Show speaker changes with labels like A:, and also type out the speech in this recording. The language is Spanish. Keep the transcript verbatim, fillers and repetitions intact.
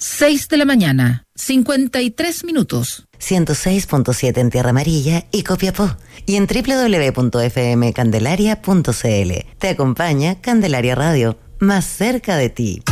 A: seis de la mañana, cincuenta y tres minutos.
B: ciento seis punto siete en Tierra Amarilla y Copiapó. Y en doble u doble u doble u punto f m candelaria punto c l. Te acompaña Candelaria Radio, más cerca de ti.